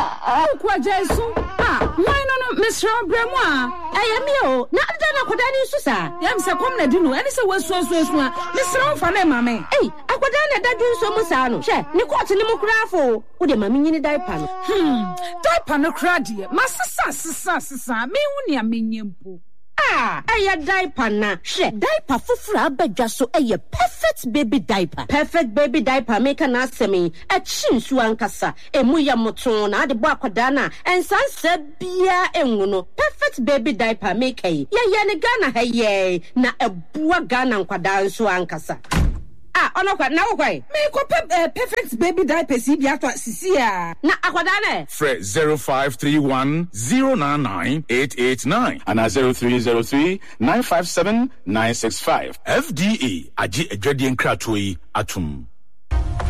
Kwa Jesu. Why no Mr. Bremwa? I am you. Not that Aquadani Susa. Yam Sakomna Dino, and it's a was so Mr. Fane, mammy. Hey, Aquadana that do so musano. She, Nicot in the Mucrafo. Would a mammy in a diaper? Diaper no cradi. Master Sassa, me unia minion. A diaper na. She diaper fufra bedja so a perfect baby diaper. Perfect baby diaper make an answer me. A chin suankasa. A muya motona, the Bakwadana, and sunset beer and perfect baby diaper make a. Ya negana hey ye. Na a bua gana kwadan suankasa. Onoka na why? Me ko perfect baby diaper si bia to sisia. Na akwadane. Fred 0531 099 889 and 0303 957 965. FDA agi edwade nkratoi atum.